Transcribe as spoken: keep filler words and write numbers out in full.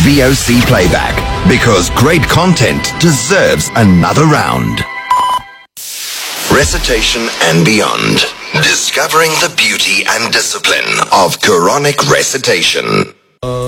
V O C playback, because great content deserves another round. Recitation and beyond. Discovering the beauty and discipline of Quranic recitation.